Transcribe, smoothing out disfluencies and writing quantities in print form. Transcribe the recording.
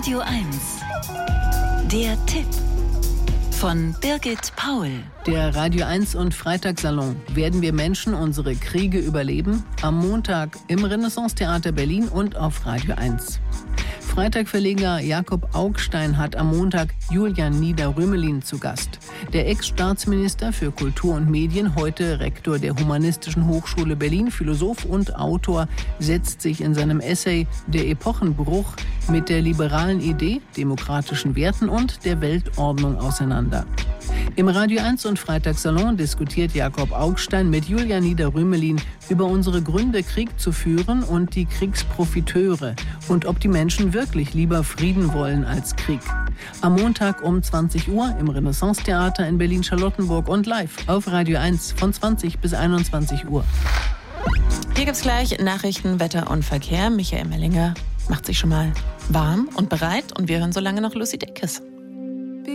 Radio 1. Der Tipp von Birgit Paul. Der Radio 1 und Freitagssalon. Werden wir Menschen unsere Kriege überleben? Am Montag im Renaissance-Theater Berlin und auf Radio 1. Freitagverleger Jakob Augstein hat am Montag Julian Nieder-Rümelin zu Gast. Der Ex-Staatsminister für Kultur und Medien, heute Rektor der Humanistischen Hochschule Berlin, Philosoph und Autor, setzt sich in seinem Essay »Der Epochenbruch« mit der liberalen Idee, demokratischen Werten und der Weltordnung auseinander. Im Radio 1 und Freitagssalon diskutiert Jakob Augstein mit Julian Nieder-Rümelin über unsere Gründe, Krieg zu führen und die Kriegsprofiteure und ob die Menschen wirklich lieber Frieden wollen als Krieg. Am Montag um 20 Uhr im Renaissance-Theater in Berlin-Charlottenburg und live auf Radio 1 von 20 bis 21 Uhr. Hier gibt's gleich Nachrichten, Wetter und Verkehr. Michael Mellinger macht sich schon mal warm und bereit und wir hören so lange noch Lucy Dacus.